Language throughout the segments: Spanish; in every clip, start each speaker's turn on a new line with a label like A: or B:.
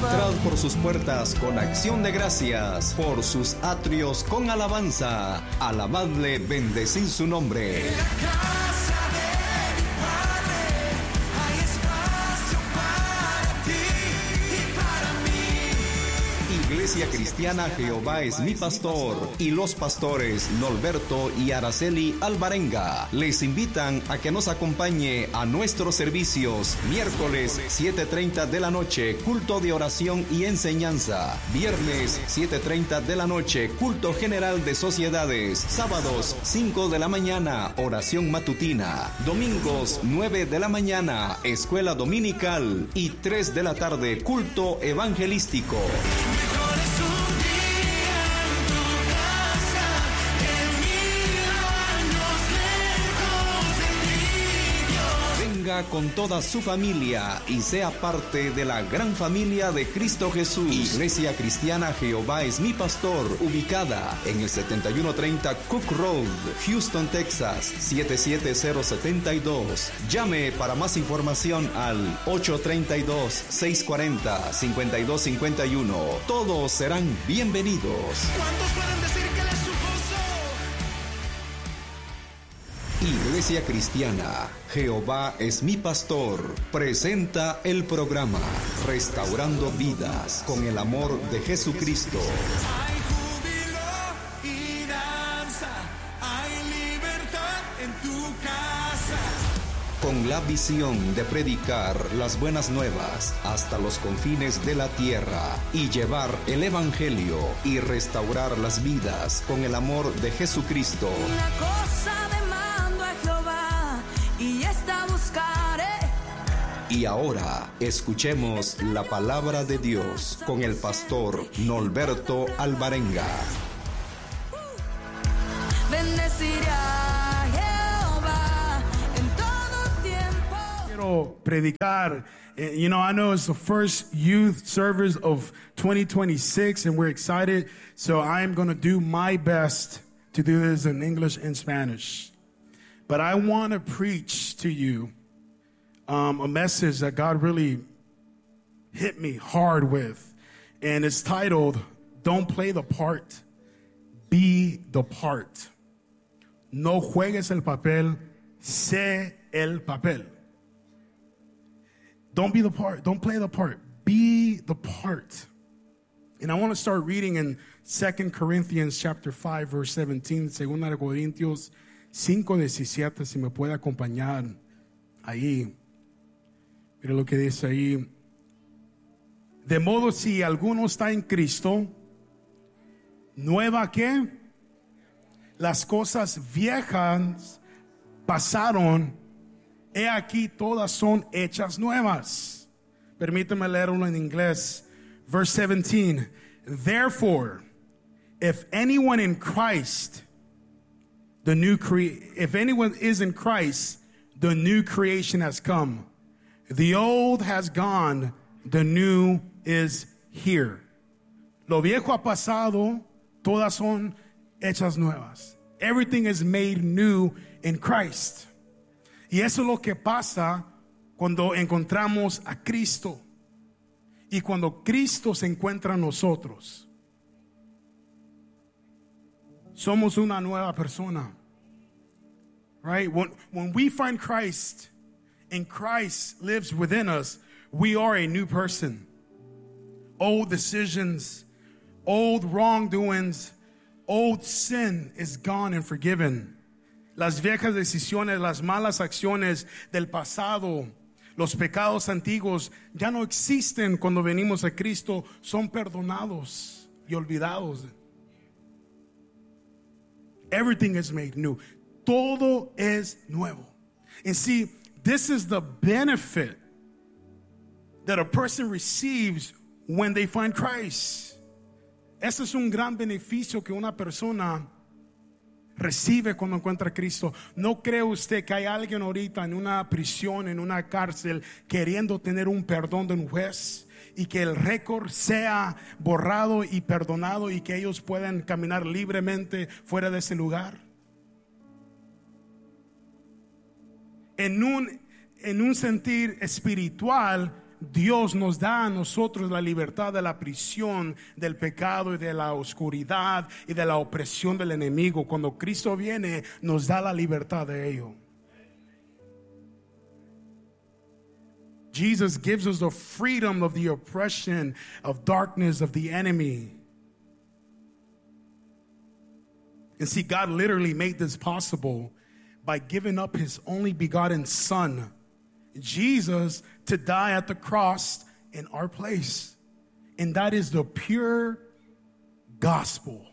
A: Entrad por sus puertas con acción de gracias, por sus atrios con alabanza. Alabadle, bendecid su nombre.
B: En la casa de mi Padre hay espacio para ti y para mí.
A: Iglesia Cristiana Jehová es mi pastor, y los pastores Norberto y Araceli Alvarenga les invitan a que nos acompañe a nuestros servicios. Miércoles 7:30 de la noche, culto de oración y enseñanza. Viernes 7:30 de la noche, culto general de sociedades. Sábados 5 de la mañana, oración matutina. Domingos 9 de la mañana, escuela dominical. Y 3 de la tarde, culto evangelístico.
B: Mejor es un día en tu casa que 1000 años lejos de ti, Dios.
A: Venga con toda su familia y sea parte de la gran familia de Cristo Jesús. Iglesia Cristiana Jehová es mi pastor, ubicada en el 7130 Cook Road, Houston, Texas, 77072. Llame para más información al 832-640-5251. Todos serán bienvenidos.
B: ¿Cuántos pueden decir que Él es su gozo?
A: Iglesia Cristiana Jehová es mi pastor presenta el programa Restaurando Vidas con el amor de Jesucristo.
B: Hay júbilo y danza, hay libertad en tu casa.
A: Con la visión de predicar las buenas nuevas hasta los confines de la tierra y llevar el evangelio y restaurar las vidas con el amor de Jesucristo.
C: Una cosa demando a Jehová y esta buscaré.
A: Y ahora escuchemos la palabra de Dios con el pastor Norberto Alvarenga.
C: Bendeciré a Jehová en todo tiempo.
D: Quiero predicar. You know, I know it's the first youth service of 2026 and we're excited. So I'm going to do my best to do this in English and Spanish. But I want to preach to you a message that God really hit me hard with. And it's titled, Don't Play the Part, Be the Part. No juegues el papel, sé el papel. Don't be the part. Don't play the part. Be the part. And I want to start reading in 2 Corinthians chapter 5, verse 17. 2 Corintios 5:17. Si me puede acompañar ahí. Mira lo que dice ahí. De modo, si alguno está en Cristo, ¿nueva qué? Las cosas viejas pasaron. He aquí todas son hechas nuevas. Permíteme leerlo en inglés. Verse 17. Therefore, if anyone in Christ, if anyone is in Christ, the new creation has come. The old has gone, the new is here. Lo viejo ha pasado, todas son hechas nuevas. Everything is made new in Christ. Y eso es lo que pasa cuando encontramos a Cristo y cuando Cristo se encuentra en nosotros. Somos una nueva persona. Right? When we find Christ and Christ lives within us, we are a new person. Old decisions, old wrongdoings, old sin is gone and forgiven. Las viejas decisiones, las malas acciones del pasado, los pecados antiguos ya no existen cuando venimos a Cristo, son perdonados y olvidados. Everything is made new. Todo es nuevo. And see, this is the benefit that a person receives when they find Christ. Ese es un gran beneficio que una persona recibe cuando encuentra a Cristo. ¿No cree usted que hay alguien ahorita en una prisión, en una cárcel, queriendo tener un perdón de un juez y que el récord sea borrado y perdonado y que ellos puedan caminar libremente fuera de ese lugar? En un sentir espiritual, Dios nos da a nosotros la libertad de la prisión, del pecado y de la oscuridad y de la opresión del enemigo. Cuando Cristo viene, nos da la libertad de ello. Jesus gives us the freedom of the oppression, of darkness, of the enemy. And see, God literally made this possible by giving up his only begotten Son, Jesus, to die at the cross in our place. And that is the pure gospel.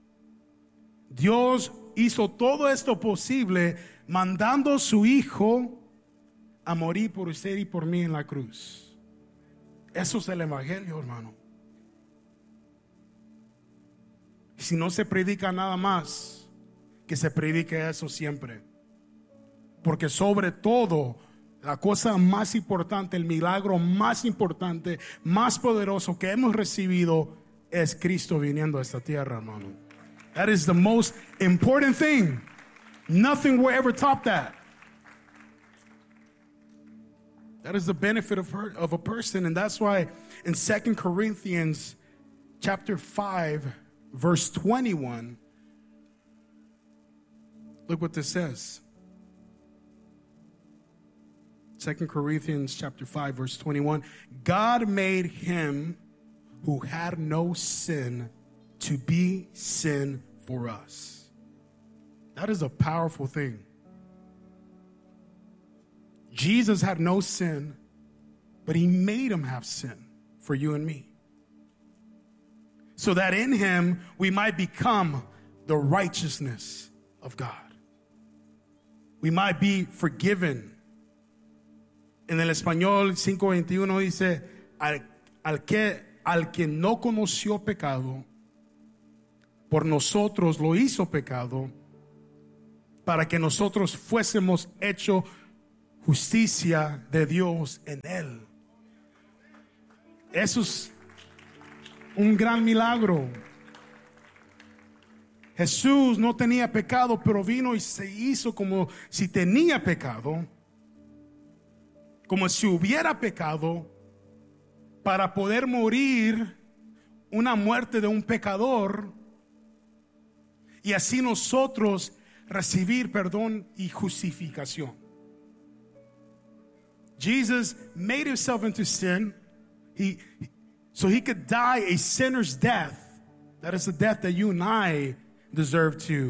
D: Dios hizo todo esto posible mandando su Hijo a morir por usted y por mí en la cruz. Eso es el evangelio, hermano. Si no se predica nada más, que se predique eso siempre. Porque sobre todo, la cosa más importante, el milagro más importante, más poderoso que hemos recibido es Cristo viniendo a esta tierra, hermano. That is the most important thing. Nothing will ever top that. That is the benefit of a person. And that's why in 2 Corinthians chapter 5, verse 21, look what this says. 2 Corinthians chapter 5, verse 21. God made him who had no sin to be sin for us. That is a powerful thing. Jesus had no sin, but he made him have sin for you and me. So that in him we might become the righteousness of God. We might be forgiven. En el español 5:21 dice, al que no conoció pecado, por nosotros lo hizo pecado, para que nosotros fuésemos hechos justicia de Dios en él. Eso es un gran milagro. Jesús no tenía pecado, pero vino y se hizo como si tenía pecado, como si hubiera pecado, para poder morir una muerte de un pecador y así nosotros recibir perdón y justificación. Jesus made himself into sin so he could die a sinner's death. That is the death that you and I deserve to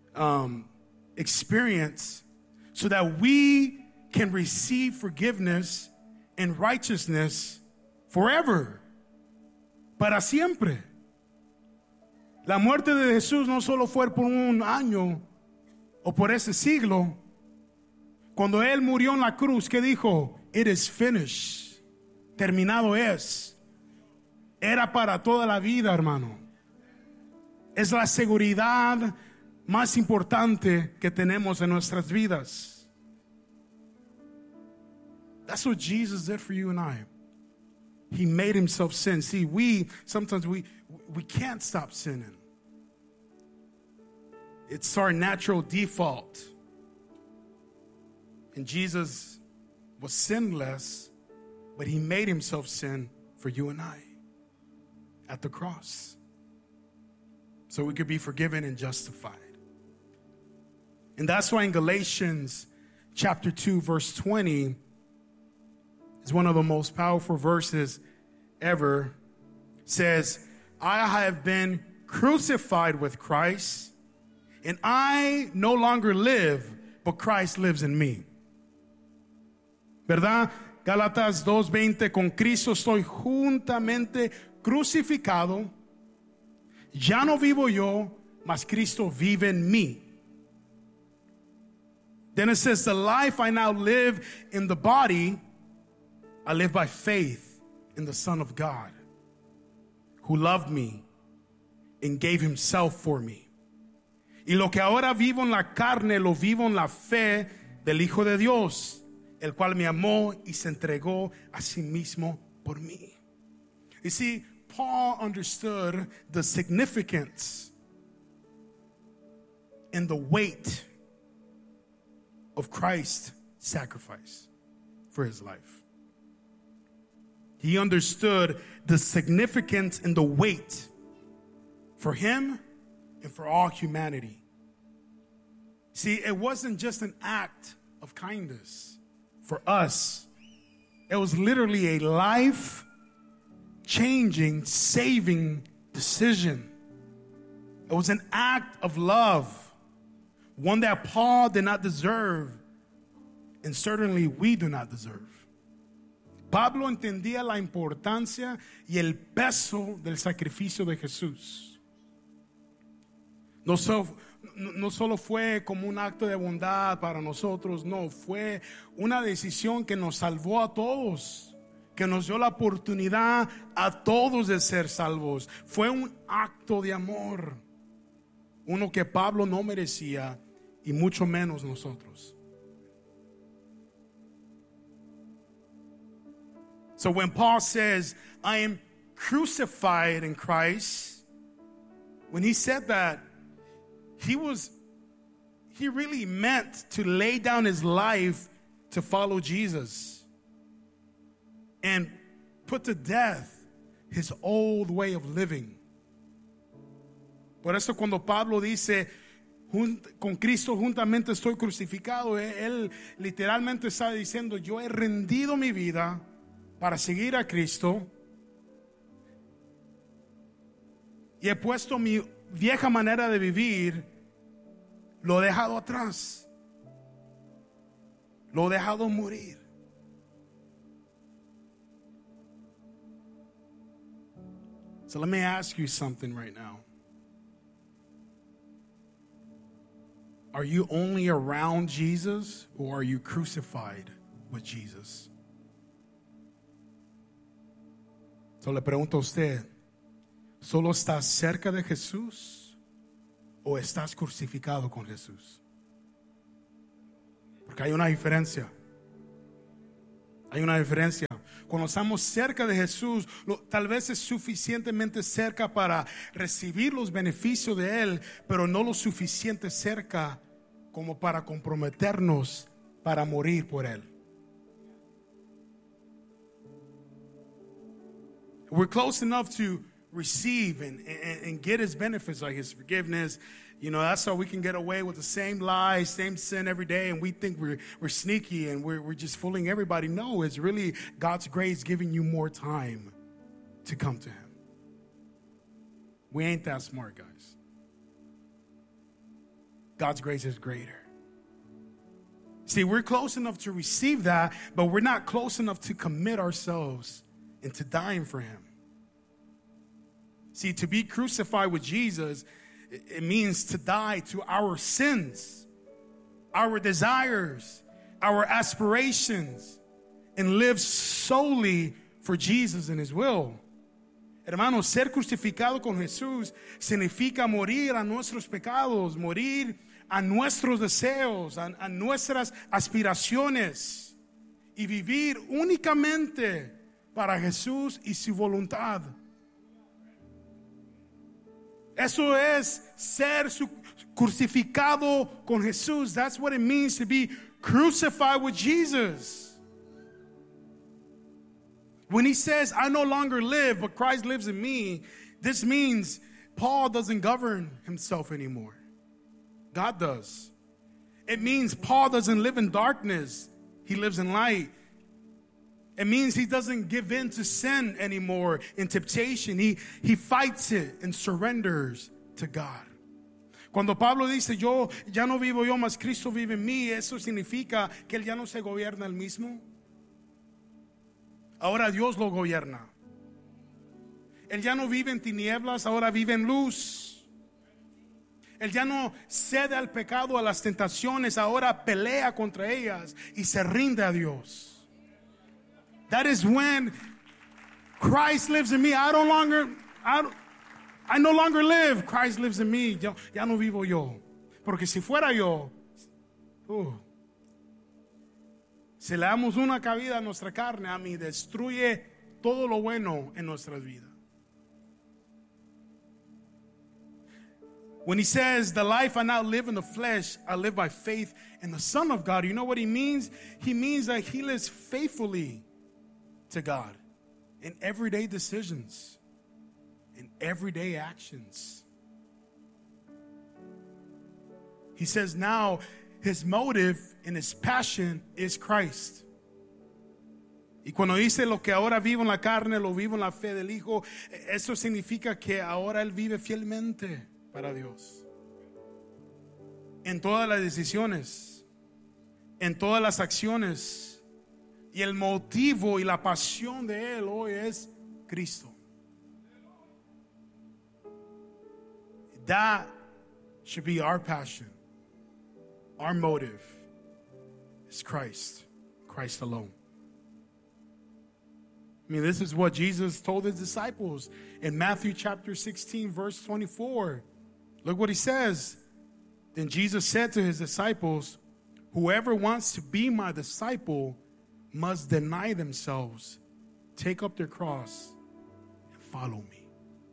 D: experience, so that we can receive forgiveness and righteousness forever, para siempre. La muerte de Jesús no solo fue por un año o por ese siglo. Cuando él murió en la cruz, ¿qué dijo? It is finished. Terminado es. Era para toda la vida, hermano. Es la seguridad más importante que tenemos en nuestras vidas. That's what Jesus did for you and I. He made himself sin. See, sometimes we can't stop sinning. It's our natural default. And Jesus was sinless, but he made himself sin for you and I at the cross, so we could be forgiven and justified. And that's why in Galatians chapter 2, verse 20 is one of the most powerful verses ever. It says, I have been crucified with Christ, and I no longer live, but Christ lives in me. ¿Verdad? Gálatas 2:20, con Cristo estoy juntamente crucificado. Ya no vivo yo, mas Cristo vive en mí. Then it says, the life I now live in the body, I live by faith in the Son of God, who loved me and gave himself for me. Y lo que ahora vivo en la carne, lo vivo en la fe del Hijo de Dios, el cual me amó y se entregó a sí mismo por mí. You see, Paul understood the significance and the weight of Christ's sacrifice for his life. He understood the significance and the weight for him and for all humanity. See, it wasn't just an act of kindness for us. It was literally a life-changing, saving decision. It was an act of love, one that Paul did not deserve, and certainly we do not deserve. Pablo entendía la importancia y el peso del sacrificio de Jesús. No solo fue como un acto de bondad para nosotros, no, fue una decisión que nos salvó a todos, que nos dio la oportunidad a todos de ser salvos. Fue un acto de amor, uno que Pablo no merecía y mucho menos nosotros. So when Paul says, I am crucified in Christ, when he said that, he really meant to lay down his life to follow Jesus and put to death his old way of living. Por eso cuando Pablo dice, con Cristo juntamente estoy crucificado, él literalmente está diciendo, yo he rendido mi vida para seguir a Cristo y he puesto mi vieja manera de vivir, lo he dejado atrás, lo he dejado morir. So let me ask you something right now. Are you only around Jesus, or are you crucified with Jesus? So le pregunto a usted, ¿solo estás cerca de Jesús o estás crucificado con Jesús? Porque hay una diferencia. Hay una diferencia. Cuando estamos cerca de Jesús, tal vez es suficientemente cerca para recibir los beneficios de Él, pero no lo suficiente cerca como para comprometernos para morir por Él. We're close enough to receive and get His benefits, like His forgiveness. You know, that's how we can get away with the same lies, same sin every day, and we think we're sneaky and we're just fooling everybody. No, it's really God's grace giving you more time to come to Him. We ain't that smart, guys. God's grace is greater. See, we're close enough to receive that, but we're not close enough to commit ourselves into dying for Him. See, to be crucified with Jesus, it means to die to our sins, our desires, our aspirations, and live solely for Jesus and His will. Hermanos, ser crucificado con Jesús significa morir a nuestros pecados, morir a nuestros deseos, a nuestras aspiraciones y vivir únicamente para Jesús y su voluntad. Eso es ser crucificado con Jesús. That's what it means to be crucified with Jesus. When he says, I no longer live, but Christ lives in me, this means Paul doesn't govern himself anymore. God does. It means Paul doesn't live in darkness. He lives in light. It means he doesn't give in to sin anymore, in temptation. He fights it and surrenders to God. Cuando Pablo dice, ya no vivo yo, mas Cristo vive en mí, eso significa que él ya no se gobierna él mismo. Ahora Dios lo gobierna. Él ya no vive en tinieblas, ahora vive en luz. Él ya no cede al pecado, a las tentaciones, ahora pelea contra ellas y se rinde a Dios. That is when Christ lives in me. I no longer live. Christ lives in me. Ya no vivo yo. Porque si fuera yo, si le damos una cabida a nuestra carne, a mí destruye todo lo bueno en nuestras vidas. When he says, the life I now live in the flesh, I live by faith in the Son of God. You know what he means? He means that he lives faithfully to God in everyday decisions, in everyday actions. He says now his motive and his passion is Christ. Y cuando dice lo que ahora vivo en la carne, lo vivo en la fe del Hijo, eso significa que ahora él vive fielmente para Dios. En todas las decisiones, en todas las acciones. Y el motivo y la pasión de él hoy es Cristo. That should be our passion. Our motive is Christ. Christ alone. I mean, this is what Jesus told his disciples in Matthew chapter 16, verse 24. Look what he says. Then Jesus said to his disciples, whoever wants to be my disciple must deny themselves, take up their cross, and follow me.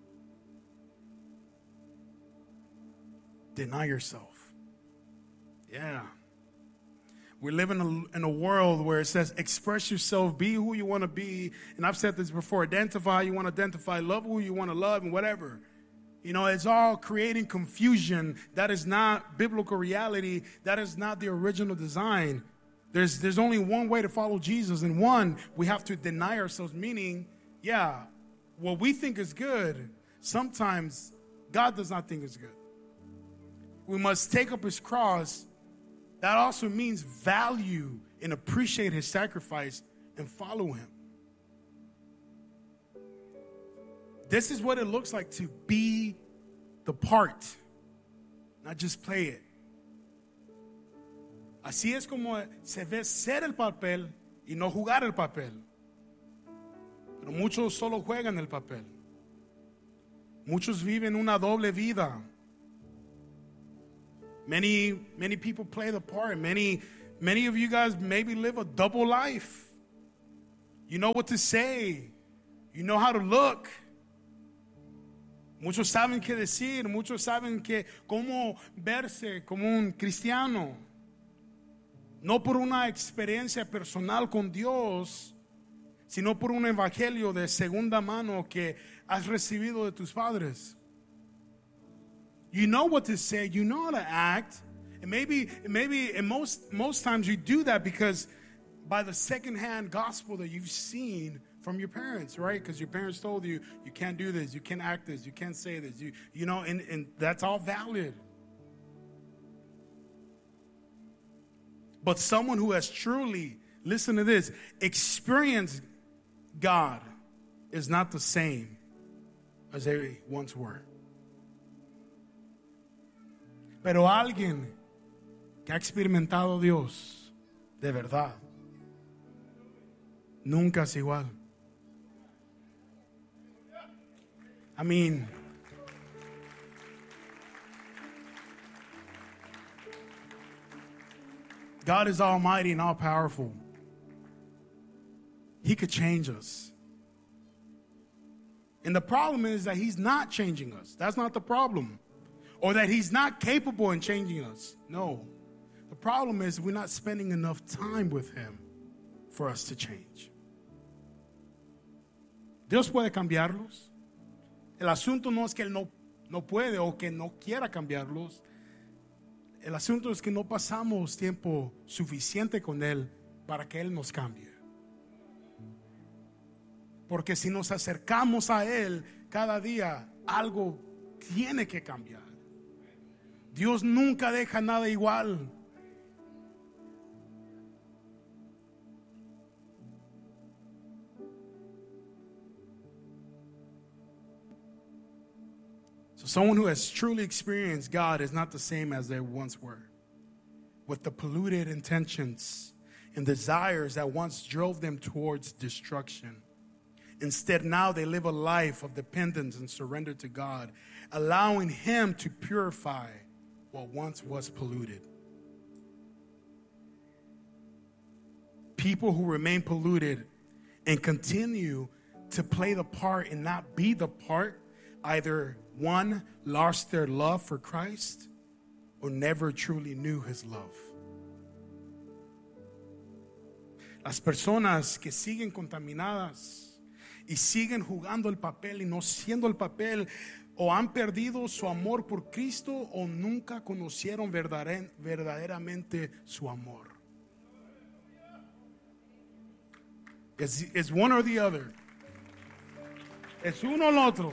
D: Deny yourself. Yeah. We live in a world where it says, express yourself, be who you want to be. And I've said this before, identify who you want to identify, love who you want to love, and whatever. You know, it's all creating confusion. That is not biblical reality. That is not the original design. There's only one way to follow Jesus. And one, we have to deny ourselves, meaning, yeah, what we think is good, sometimes God does not think is good. We must take up his cross. That also means value and appreciate his sacrifice and follow him. This is what it looks like to be the part, not just play it. Así es como se ve ser el papel y no jugar el papel. Pero muchos solo juegan el papel. Muchos viven una doble vida. Many people play the part. Many of you guys maybe live a double life. You know what to say. You know how to look. Muchos saben qué decir. Muchos saben cómo verse como un cristiano. No por una experiencia personal con Dios, sino por un evangelio de segunda mano que has recibido de tus padres. You know what to say, you know how to act, and maybe and most times you do that because by the secondhand gospel that you've seen from your parents, right? Because your parents told you, you can't do this, you can't act this, you can't say this, you know, and that's all valid. But someone who has truly, listen to this, experienced God is not the same as they once were. Pero alguien que ha experimentado a Dios de verdad nunca es igual. I mean, God is almighty and all powerful. He could change us. And the problem is that he's not changing us. That's not the problem. Or that he's not capable in changing us. No. The problem is we're not spending enough time with him for us to change. Dios puede cambiarlos. El asunto no es que él no puede o que no quiera cambiarlos. El asunto es que no pasamos tiempo suficiente con él para que él nos cambie. Porque si nos acercamos a él cada día, algo tiene que cambiar. Dios nunca deja nada igual. So someone who has truly experienced God is not the same as they once were. With the polluted intentions and desires that once drove them towards destruction. Instead, now they live a life of dependence and surrender to God, allowing him to purify what once was polluted. People who remain polluted and continue to play the part and not be the part, either one, lost their love for Christ, or never truly knew his love. Las personas que siguen contaminadas y siguen jugando el papel y no siendo el papel, o han perdido su amor por Cristo o nunca conocieron verdaderamente su amor. Es one or the other. Es uno o el otro.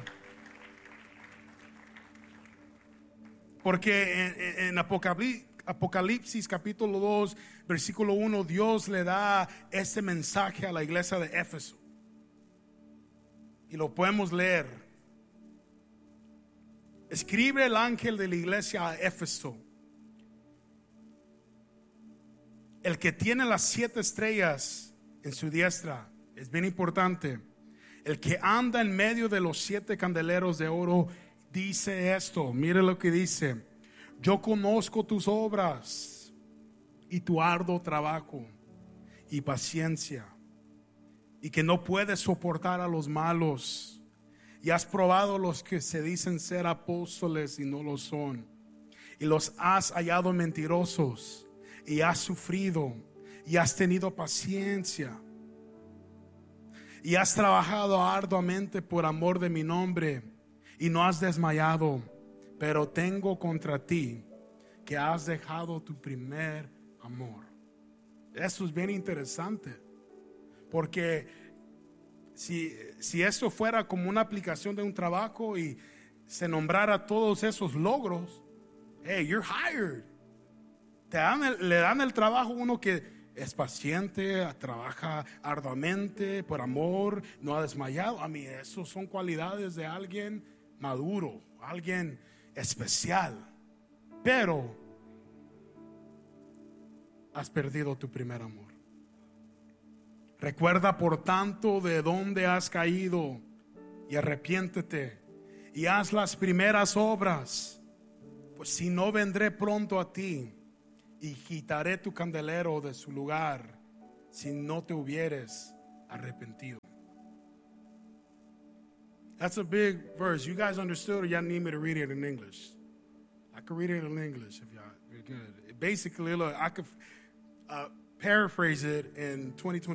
D: Porque en Apocalipsis capítulo 2, versículo 1, Dios le da este mensaje a la iglesia de Éfeso. Y lo podemos leer. Escribe el ángel de la iglesia a Éfeso: el que tiene las 7 estrellas en su diestra, es bien importante, el que anda en medio de los 7 candeleros de oro, dice esto. Mire lo que dice: yo conozco tus obras y tu arduo trabajo y paciencia, y que no puedes soportar a los malos, y has probado los que se dicen ser apóstoles y no lo son, y los has hallado mentirosos, y has sufrido y has tenido paciencia, y has trabajado arduamente por amor de mi nombre, y no has desmayado. Pero tengo contra ti que has dejado tu primer amor. Eso es bien interesante, porque si esto fuera como una aplicación de un trabajo y se nombrara todos esos logros, hey, you're hired. Le dan el trabajo a uno que es paciente, trabaja arduamente por amor, no ha desmayado. A mí, eso son cualidades de alguien maduro, alguien especial. Pero has perdido tu primer amor. Recuerda por tanto de dónde has caído y arrepiéntete y haz las primeras obras, pues si no, vendré pronto a ti y quitaré tu candelero de su lugar si no te hubieres arrepentido. That's a big verse. You guys understood, or y'all need me to read it in English? I could read it in English if you're good. Basically, look, I could paraphrase it in 2020.